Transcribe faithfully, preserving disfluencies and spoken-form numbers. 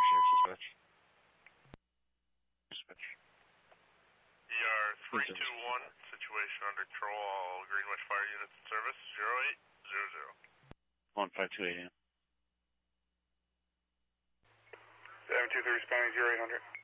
Sheriff's Dispatch. Dispatch. E R three two one, situation under control, all Greenwich Fire Units in service, zero eight zero zero. one five two eight A M. seven two three responding, zero eight hundred.